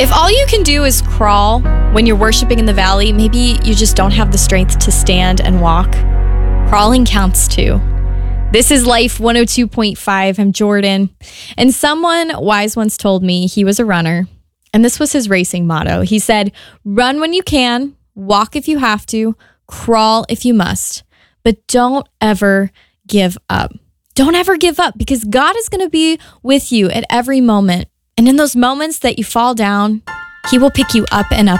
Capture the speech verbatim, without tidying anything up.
If all you can do is crawl when you're worshiping in the valley, maybe you just don't have the strength to stand and walk. Crawling counts too. This is Life one oh two point five. I'm Jordan. And someone wise once told me he was a runner, and this was his racing motto. He said, run when you can, walk if you have to, crawl if you must, but don't ever give up. Don't ever give up, because God is going to be with you at every moment. And in those moments that you fall down, He will pick you up and up